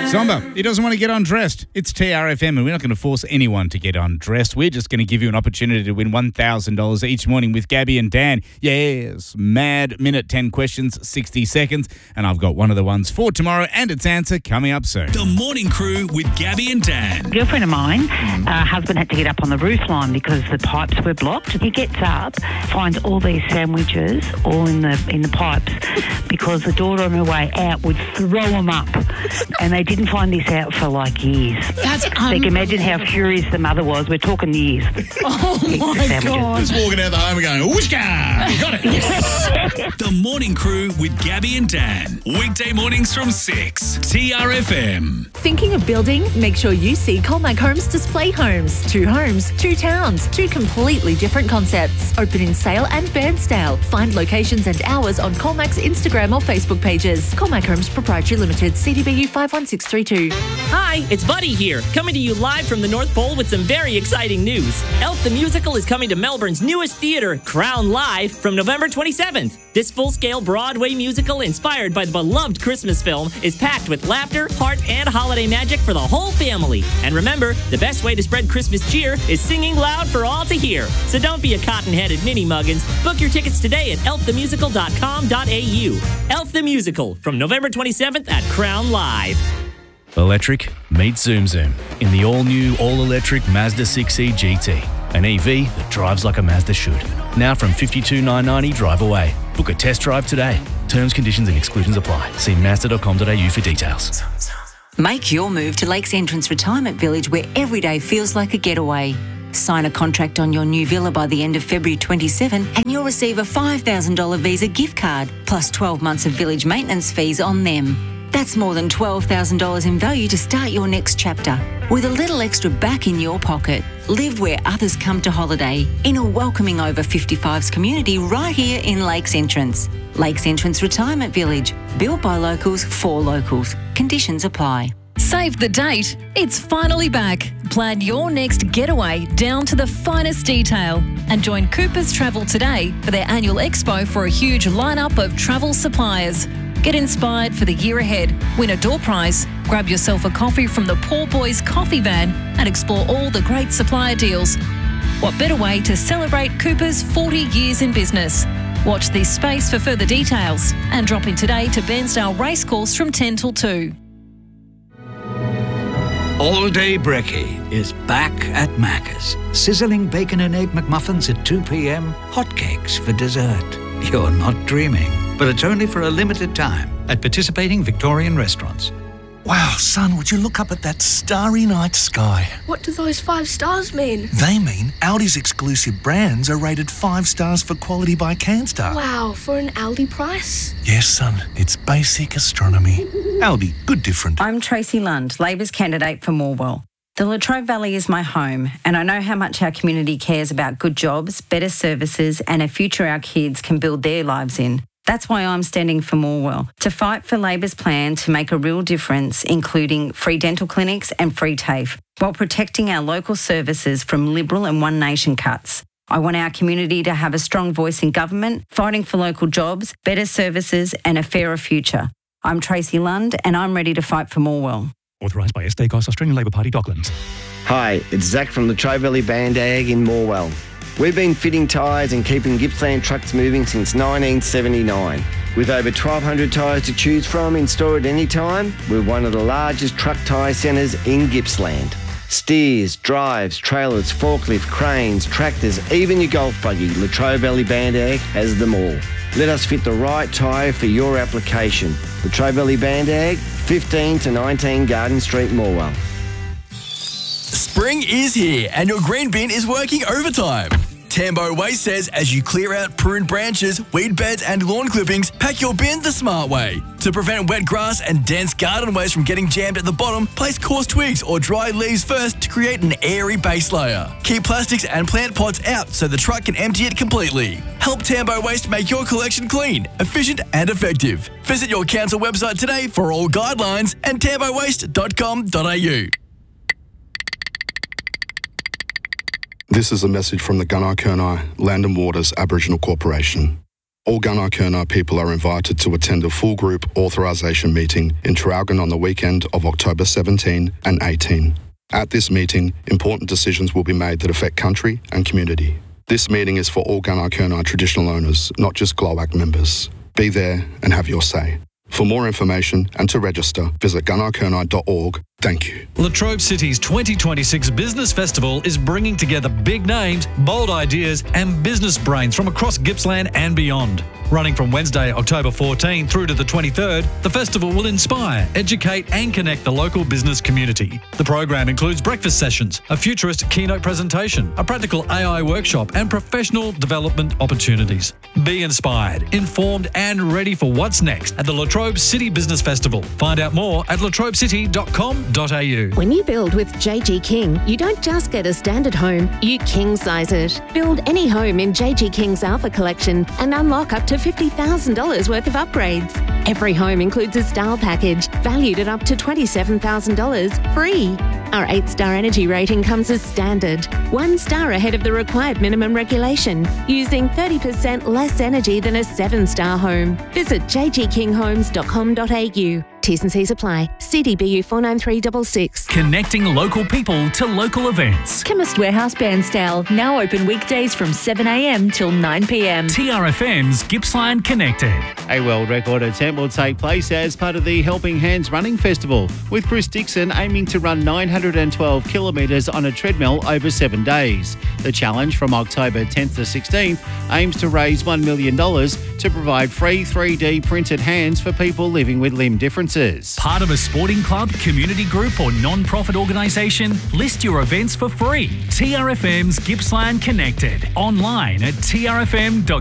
Zomba, he doesn't want to get undressed. It's TRFM and we're not going to force anyone to get undressed. We're just going to give you an opportunity to win $1,000 each morning with Gabby and Dan. Yes, mad minute, 10 questions, 60 seconds. And I've got one of the ones for tomorrow and its answer coming up soon. The Morning Crew with Gabby and Dan. A girlfriend of mine, husband had to get up on the roof line because the pipes were blocked. He gets up, finds all these sandwiches all in the pipes because the daughter on her way out would throw them up. And they didn't find this out for like years. That's so you can imagine how furious the mother was. We're talking years. Oh my God. Just walking out the home and going, whooshka! You got it. Yes. The Morning Crew with Gabby and Dan. Weekday mornings from 6. TRFM. Thinking of building? Make sure you see Colmac Homes Display Homes. 2 homes, 2 towns, 2 completely different concepts. Open in Sale and Bairnsdale. Find locations and hours on Colmac's Instagram or Facebook pages. Colmac Homes Proprietary Limited, CDBU 51632. Hi, it's Buddy here, coming to you live from the North Pole with some very exciting news. Elf the Musical is coming to Melbourne's newest theatre, Crown Live, from November 27th. This full-scale Broadway musical inspired by the beloved Christmas film is packed with laughter, heart, and holiday magic for the whole family. And remember, the best way to spread Christmas cheer is singing loud for all to hear. So don't be a cotton-headed mini-muggins. Book your tickets today at elfthemusical.com.au. Elf the Musical, from November 27th at Crown Live. Electric meets Zoom Zoom in the all-new, all-electric Mazda 6e GT. An EV that drives like a Mazda should. Now from $52,990 drive away. Book a test drive today. Terms, conditions and exclusions apply. See mazda.com.au for details. Make your move to Lakes Entrance Retirement Village where every day feels like a getaway. Sign a contract on your new villa by the end of February 27 and you'll receive a $5,000 Visa gift card plus 12 months of village maintenance fees on them. That's more than $12,000 in value to start your next chapter. With a little extra back in your pocket, live where others come to holiday in a welcoming over 55s community right here in Lakes Entrance. Lakes Entrance Retirement Village, built by locals for locals. Conditions apply. Save the date. It's finally back. Plan your next getaway down to the finest detail and join Coopers Travel today for their annual expo for a huge lineup of travel suppliers. Get inspired for the year ahead. Win a door prize. Grab yourself a coffee from the Poor Boys Coffee Van and explore all the great supplier deals. What better way to celebrate Cooper's 40 years in business? Watch this space for further details and drop in today to Bairnsdale Racecourse from 10 till 2. All Day Brekkie is back at Macca's. Sizzling bacon and egg McMuffins at 2 p.m, hotcakes for dessert. You're not dreaming, but it's only for a limited time at participating Victorian restaurants. Wow, son, would you look up at that starry night sky? What do those 5 stars mean? They mean Audi's exclusive brands are rated 5 stars for quality by Canstar. Wow, for an Aldi price? Yes, son, it's basic astronomy. Aldi, good different. I'm Tracy Lund, Labor's candidate for Morwell. The Latrobe Valley is my home, and I know how much our community cares about good jobs, better services, and a future our kids can build their lives in. That's why I'm standing for Morwell, to fight for Labor's plan to make a real difference, including free dental clinics and free TAFE, while protecting our local services from Liberal and One Nation cuts. I want our community to have a strong voice in government, fighting for local jobs, better services, and a fairer future. I'm Tracy Lund, and I'm ready to fight for Morwell. Authorised by SDCOS, Australian Labor Party, Docklands. Hi, it's Zach from the Latrobe Valley Band Ag in Morwell. We've been fitting tyres and keeping Gippsland trucks moving since 1979. With over 1,200 tyres to choose from in store at any time, we're one of the largest truck tyre centres in Gippsland. Steers, drives, trailers, forklift, cranes, tractors, even your golf buggy, Latrobe Valley Band Ag has them all. Let us fit the right tyre for your application. Latrobe Valley Band Ag, 15 to 19 Garden Street, Morwell. Spring is here and your green bin is working overtime. Tambo Waste says as you clear out pruned branches, weed beds and lawn clippings, pack your bin the smart way. To prevent wet grass and dense garden waste from getting jammed at the bottom, place coarse twigs or dried leaves first to create an airy base layer. Keep plastics and plant pots out so the truck can empty it completely. Help Tambo Waste make your collection clean, efficient and effective. Visit your council website today for all guidelines and tambowaste.com.au. This is a message from the Gunai Kurnai Land and Waters Aboriginal Corporation. All Gunai Kurnai people are invited to attend a full group authorisation meeting in Traralgon on the weekend of October 17 and 18. At this meeting, important decisions will be made that affect country and community. This meeting is for all Gunai Kurnai traditional owners, not just GLOAC members. Be there and have your say. For more information and to register, visit gunaikurnai.org. Thank you. Latrobe City's 2026 Business Festival is bringing together big names, bold ideas and business brains from across Gippsland and beyond. Running from Wednesday, October 14 through to the 23rd, the festival will inspire, educate and connect the local business community. The program includes breakfast sessions, a futurist keynote presentation, a practical AI workshop and professional development opportunities. Be inspired, informed and ready for what's next at the Latrobe City Business Festival. Find out more at latrobecity.com.au. When you build with JG King, you don't just get a standard home, you king size it. Build any home in JG King's Alpha Collection and unlock up to $50,000 worth of upgrades. Every home includes a style package valued at up to $27,000 free. Our 8-star energy rating comes as standard, 1 star ahead of the required minimum regulation, using 30% less energy than a 7-star home. Visit jgkinghomes.com.au. T's and C's apply. CDBU 49366. Connecting local people to local events. Chemist Warehouse Bairnsdale, now open weekdays from 7 a.m. till 9 p.m. TRFM's Gippsland Connected. A world record attempt will take place as part of the Helping Hands Running Festival, with Chris Dixon aiming to run 912 kilometres on a treadmill over 7 days. The challenge from October 10th to 16th aims to raise $1 million to provide free 3D printed hands for people living with limb differences. Part of a sporting club, community group or non-profit organisation? List your events for free. TRFM's Gippsland Connected. Online at trfm.com.au.